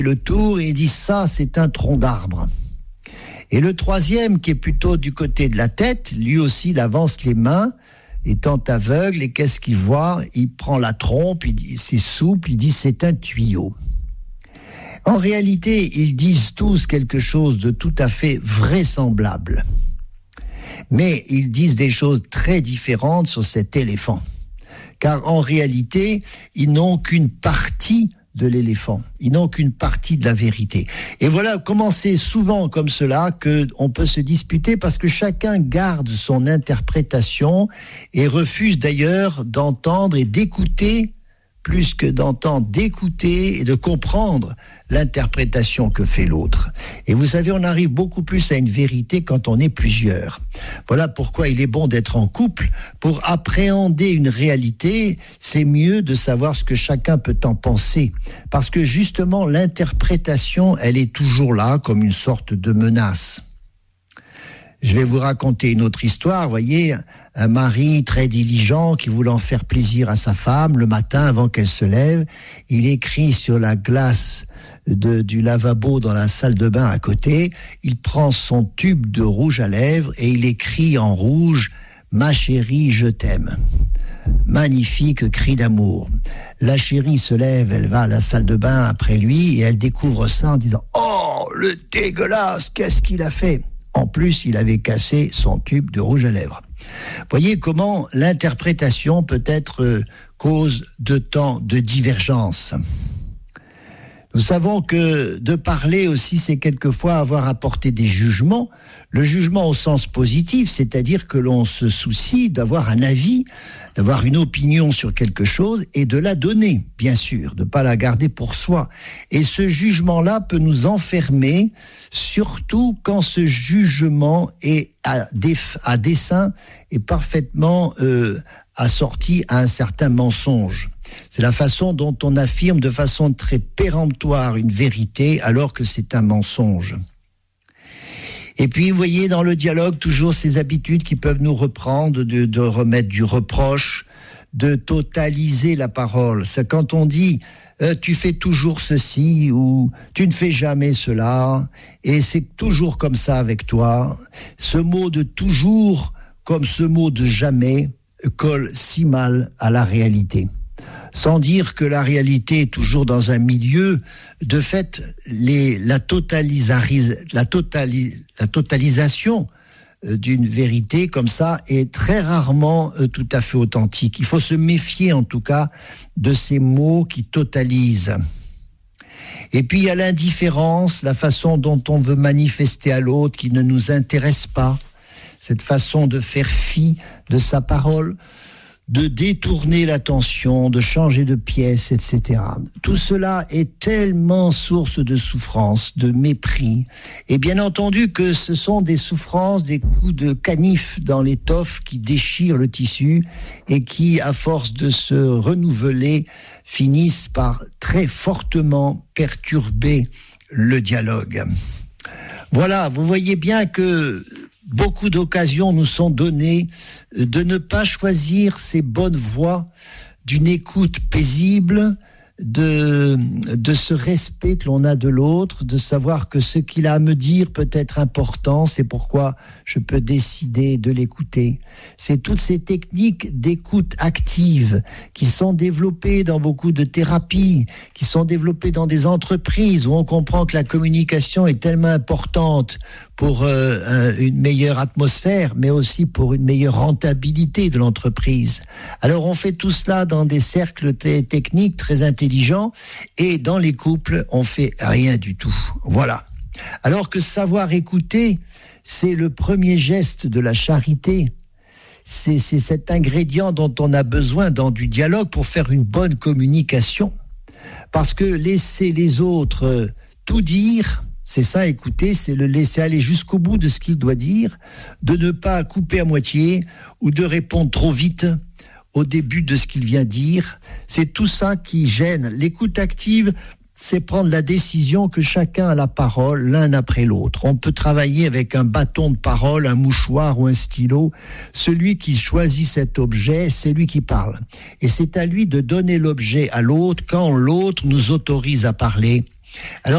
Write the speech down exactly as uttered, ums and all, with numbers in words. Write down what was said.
le tour et il dit ça, c'est un tronc d'arbre. Et le troisième, qui est plutôt du côté de la tête, lui aussi, il avance les mains, étant aveugle, et qu'est-ce qu'il voit? Il prend la trompe, il dit, c'est souple, il dit c'est un tuyau. En réalité, ils disent tous quelque chose de tout à fait vraisemblable. Mais ils disent des choses très différentes sur cet éléphant. Car en réalité, ils n'ont qu'une partie de l'éléphant. Ils n'ont qu'une partie de la vérité. Et voilà comment c'est souvent comme cela qu'on peut se disputer, parce que chacun garde son interprétation et refuse d'ailleurs d'entendre et d'écouter, plus que d'entendre, d'écouter et de comprendre l'interprétation que fait l'autre. Et vous savez, on arrive beaucoup plus à une vérité quand on est plusieurs. Voilà pourquoi il est bon d'être en couple. Pour appréhender une réalité, c'est mieux de savoir ce que chacun peut en penser. Parce que justement, l'interprétation, elle est toujours là comme une sorte de menace. Je vais vous raconter une autre histoire, voyez, un mari très diligent qui voulant faire plaisir à sa femme, le matin avant qu'elle se lève, il écrit sur la glace de, du lavabo dans la salle de bain à côté, il prend son tube de rouge à lèvres et il écrit en rouge « Ma chérie, je t'aime ». Magnifique cri d'amour. La chérie se lève, elle va à la salle de bain après lui et elle découvre ça en disant « Oh, le dégueulasse, qu'est-ce qu'il a fait ?» En plus, il avait cassé son tube de rouge à lèvres. Voyez comment l'interprétation peut être euh, cause de tant de divergences. Nous savons que de parler aussi, c'est quelquefois avoir à porter des jugements. Le jugement au sens positif, c'est-à-dire que l'on se soucie d'avoir un avis, d'avoir une opinion sur quelque chose et de la donner, bien sûr, de ne pas la garder pour soi. Et ce jugement-là peut nous enfermer, surtout quand ce jugement est à, déf- à dessein et parfaitement euh, assorti à un certain mensonge. C'est la façon dont on affirme de façon très péremptoire une vérité alors que c'est un mensonge. Et puis, vous voyez, dans le dialogue, toujours ces habitudes qui peuvent nous reprendre, de, de remettre du reproche, de totaliser la parole. C'est quand on dit euh, « tu fais toujours ceci » ou « tu ne fais jamais cela » et c'est toujours comme ça avec toi. Ce mot de « toujours » comme ce mot de « jamais » colle si mal à la réalité. Sans dire que la réalité est toujours dans un milieu, de fait, les, la, totalisaris, la, totali, la totalisation d'une vérité comme ça est très rarement euh, tout à fait authentique. Il faut se méfier en tout cas de ces mots qui totalisent. Et puis il y a l'indifférence, la façon dont on veut manifester à l'autre qui ne nous intéresse pas, cette façon de faire fi de sa parole, de détourner l'attention, de changer de pièce, et cetera. Tout cela est tellement source de souffrance, de mépris. Et bien entendu que ce sont des souffrances, des coups de canif dans l'étoffe qui déchirent le tissu et qui, à force de se renouveler, finissent par très fortement perturber le dialogue. Voilà, vous voyez bien que beaucoup d'occasions nous sont données de ne pas choisir ces bonnes voies d'une écoute paisible, de, de ce respect que l'on a de l'autre, de savoir que ce qu'il a à me dire peut être important, c'est pourquoi je peux décider de l'écouter. C'est toutes ces techniques d'écoute active qui sont développées dans beaucoup de thérapies, qui sont développées dans des entreprises où on comprend que la communication est tellement importante pour euh, une meilleure atmosphère, mais aussi pour une meilleure rentabilité de l'entreprise. Alors on fait tout cela dans des cercles t- techniques très intelligents, et dans les couples, on fait rien du tout. Voilà. Alors que savoir écouter, c'est le premier geste de la charité. C'est, c'est cet ingrédient dont on a besoin dans du dialogue pour faire une bonne communication. Parce que laisser les autres euh, tout dire, c'est ça, écouter, c'est le laisser aller jusqu'au bout de ce qu'il doit dire, de ne pas couper à moitié ou de répondre trop vite au début de ce qu'il vient dire. C'est tout ça qui gêne. L'écoute active, c'est prendre la décision que chacun a la parole l'un après l'autre. On peut travailler avec un bâton de parole, un mouchoir ou un stylo. Celui qui choisit cet objet, c'est lui qui parle. Et c'est à lui de donner l'objet à l'autre quand l'autre nous autorise à parler. Alors